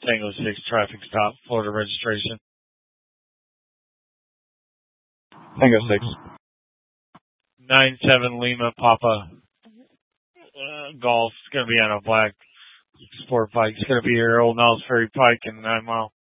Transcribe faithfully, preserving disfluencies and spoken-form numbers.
Tango six traffic stop, Florida registration. Tango six. Nine seven Lima Papa uh, Golf. It's gonna be on a black sport bike. It's gonna be here, Old Niles Ferry Pike and Nine Mile.